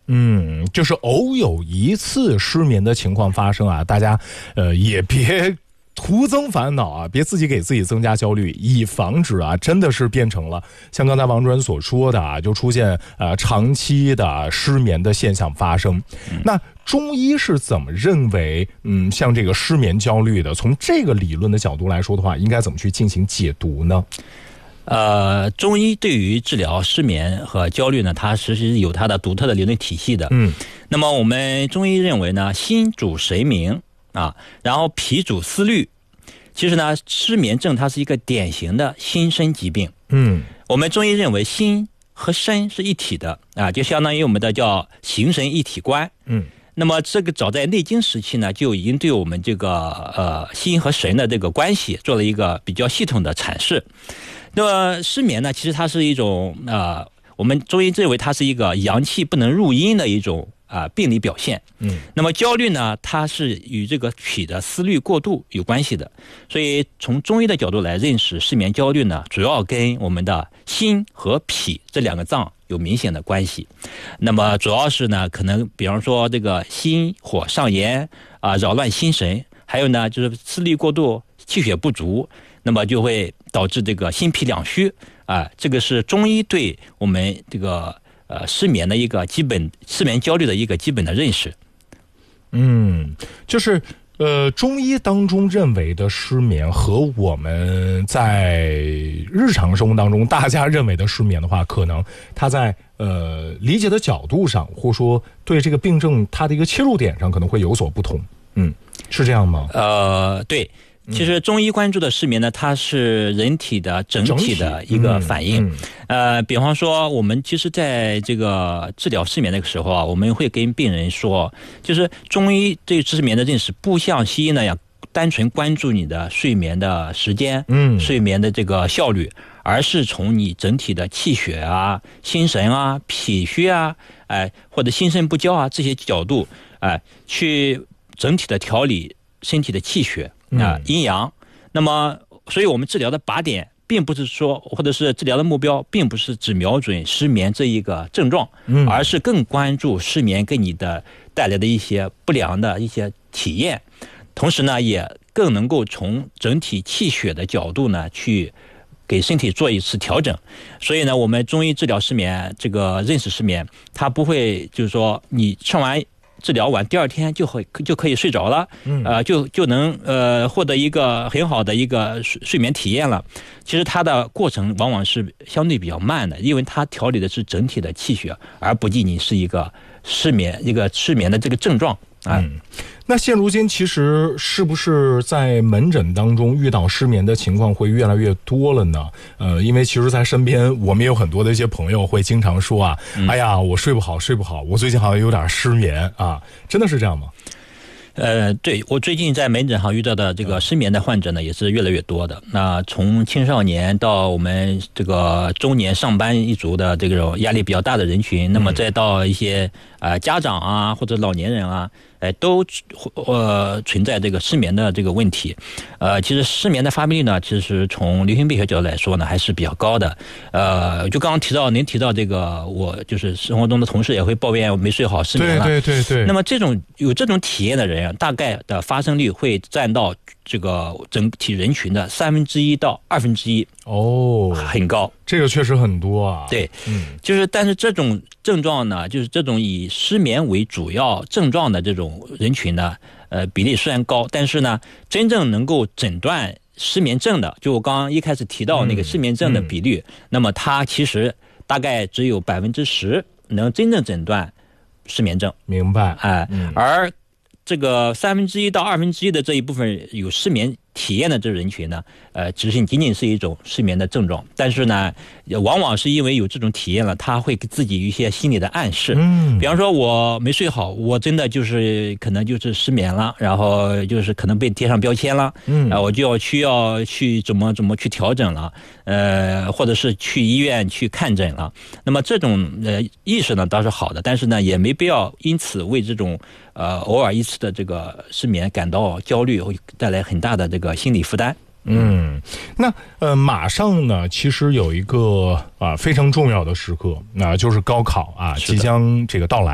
就是偶有一次失眠的情况发生啊，大家也别徒增烦恼啊，别自己给自己增加焦虑，以防止啊真的是变成了像刚才王主任所说的啊，就出现长期的失眠的现象发生。那中医是怎么认为像这个失眠焦虑的，从这个理论的角度来说的话，应该怎么去进行解读呢？ 中医对于治疗失眠和焦虑呢，它其实有它的独特的理论体系的。那么我们中医认为呢，心主神明啊，然后脾主思虑。其实呢，失眠症它是一个典型的心身疾病。我们中医认为心和身是一体的啊，就相当于我们的叫形神一体观。那么这个早在内经时期呢，就已经对我们这个心和神的这个关系做了一个比较系统的阐释。那么失眠呢，其实它是一种我们中医认为它是一个阳气不能入阴的一种病理表现。那么焦虑呢，它是与这个脾的思虑过度有关系的。所以从中医的角度来认识失眠焦虑呢，主要跟我们的心和脾这两个脏有明显的关系。那么主要是呢，可能比方说这个心火上炎扰乱心神，还有呢就是思虑过度，气血不足，那么就会导致这个心脾两虚这个是中医对我们这个失眠的一个基本，失眠焦虑的一个基本的认识。 就是中医当中认为的失眠和我们在日常生活当中大家认为的失眠的话，可能它在理解的角度上，或者说对这个病症它的一个切入点上可能会有所不同。是这样吗？ 对。其实中医关注的失眠呢，它是人体的整体的一个反应。比方说我们其实在这个治疗失眠的时候啊，我们会跟病人说，就是中医对失眠的认识不像西医那样单纯关注你的睡眠的时间，睡眠的这个效率，而是从你整体的气血啊、心神啊、脾虚啊，或者心肾不交啊这些角度，去整体的调理身体的气血阴阳。那么所以我们治疗的靶点并不是说，或者是治疗的目标并不是只瞄准失眠这一个症状，而是更关注失眠给你的带来的一些不良的一些体验，同时呢也更能够从整体气血的角度呢去给身体做一次调整。所以呢我们中医治疗失眠，这个认识失眠，它不会就是说你吃完治疗完第二天就可以睡着了，就能获得一个很好的一个睡眠体验了。其实它的过程往往是相对比较慢的，因为它调理的是整体的气血，而不仅仅是一个失眠的这个症状。 那现如今其实是不是在门诊当中遇到失眠的情况会越来越多了呢？因为其实在身边我们也有很多的一些朋友会经常说哎呀我睡不好，我最近好像有点失眠真的是这样吗？ 对，我最近在门诊上遇到的这个失眠的患者呢，也是越来越多的。那从青少年到我们这个中年上班一族的这种压力比较大的人群，那么再到一些家长或者老年人都存在这个失眠的这个问题。其实失眠的发病率呢，其实从流行病学角度来说呢，还是比较高的。就刚刚您提到这个，我就是生活中的同事也会抱怨没睡好失眠了。对。那么有这种体验的人，大概的发生率会占到这个整体人群的1/3到1/2。很高， 这个确实很多啊。 对，就是但是这种症状呢，就是这种以失眠为主要症状的这种人群呢，比例虽然高，但是呢，真正能够诊断失眠症的，就我刚刚一开始提到那个失眠症的比率，那么它其实大概只有10%能真正诊断失眠症。 明白。 而这个1/3到1/2的这一部分有失眠体验的这人群呢，只是仅仅是一种失眠的症状，但是呢，往往是因为有这种体验了，他会给自己一些心理的暗示。比方说我没睡好，我真的就是可能就是失眠了，然后就是可能被贴上标签了，我就需要去怎么去调整了，或者是去医院去看诊了。那么这种意识呢倒是好的，但是呢也没必要因此为这种偶尔一次的这个失眠感到焦虑，会带来很大的这个心理负担。 那马上呢，其实有一个非常重要的时刻，那就是高考即将这个到来。